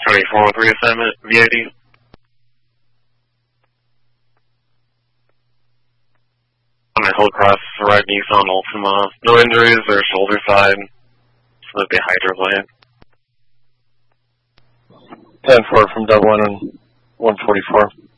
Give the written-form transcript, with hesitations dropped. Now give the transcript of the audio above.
County 413 assignment, VID. On a Hillcross, right Nissan Altima. No injuries or shoulder side. So that'd be hydroblade. 10-4 from Dublin and 144.